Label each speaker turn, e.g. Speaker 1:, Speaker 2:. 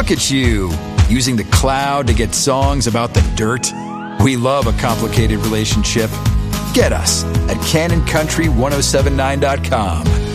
Speaker 1: Look at you, using the cloud to get songs about the dirt. We love a complicated relationship. Get us at CanonCountry1079.com.